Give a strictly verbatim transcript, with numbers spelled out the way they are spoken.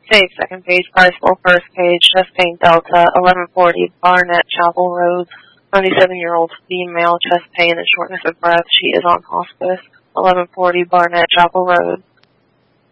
Save second page, Priceville first page, chest pain Delta, eleven forty Barnett Chapel Road, ninety-seven-year-old female, chest pain and shortness of breath. She is on hospice. eleven forty Barnett Chapel Road.